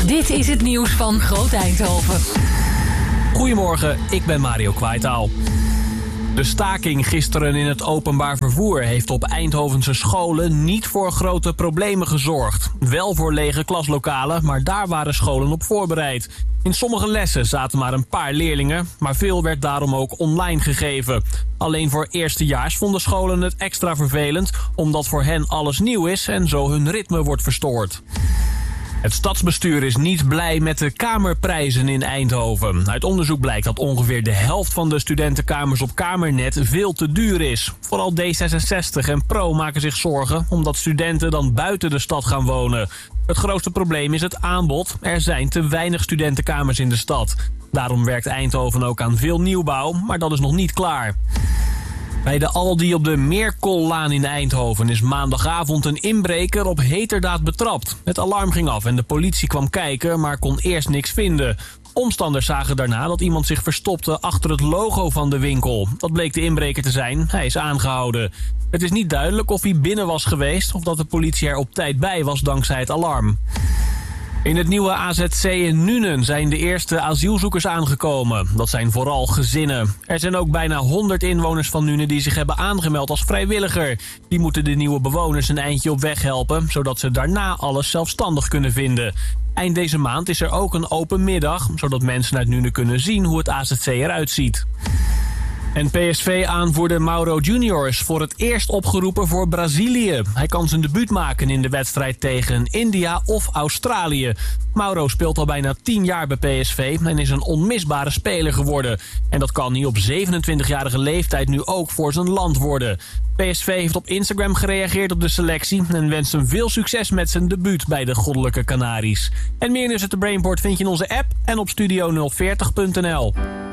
Dit is het nieuws van Groot Eindhoven. Goedemorgen, ik ben Mario Kwaitaal. De staking gisteren in het openbaar vervoer heeft op Eindhovense scholen niet voor grote problemen gezorgd. Wel voor lege klaslokalen, maar daar waren scholen op voorbereid. In sommige lessen zaten maar een paar leerlingen, maar veel werd daarom ook online gegeven. Alleen voor eerstejaars vonden scholen het extra vervelend, omdat voor hen alles nieuw is en zo hun ritme wordt verstoord. Het stadsbestuur is niet blij met de kamerprijzen in Eindhoven. Uit onderzoek blijkt dat ongeveer de helft van de studentenkamers op Kamernet veel te duur is. Vooral D66 en Pro maken zich zorgen omdat studenten dan buiten de stad gaan wonen. Het grootste probleem is het aanbod. Er zijn te weinig studentenkamers in de stad. Daarom werkt Eindhoven ook aan veel nieuwbouw, maar dat is nog niet klaar. Bij de Aldi op de Meerkollaan in Eindhoven is maandagavond een inbreker op heterdaad betrapt. Het alarm ging af en de politie kwam kijken, maar kon eerst niks vinden. Omstanders zagen daarna dat iemand zich verstopte achter het logo van de winkel. Dat bleek de inbreker te zijn. Hij is aangehouden. Het is niet duidelijk of hij binnen was geweest of dat de politie er op tijd bij was dankzij het alarm. In het nieuwe AZC in Nuenen zijn de eerste asielzoekers aangekomen. Dat zijn vooral gezinnen. Er zijn ook bijna 100 inwoners van Nuenen die zich hebben aangemeld als vrijwilliger. Die moeten de nieuwe bewoners een eindje op weg helpen, zodat ze daarna alles zelfstandig kunnen vinden. Eind deze maand is er ook een open middag, zodat mensen uit Nuenen kunnen zien hoe het AZC eruit ziet. En PSV-aanvoerder Mauro Junior is voor het eerst opgeroepen voor Brazilië. Hij kan zijn debuut maken in de wedstrijd tegen India of Australië. Mauro speelt al bijna 10 jaar bij PSV en is een onmisbare speler geworden. En dat kan hij op 27-jarige leeftijd nu ook voor zijn land worden. PSV heeft op Instagram gereageerd op de selectie en wenst hem veel succes met zijn debuut bij de Goddelijke Canaries. En meer nieuws uit de Brainport vind je in onze app en op studio040.nl.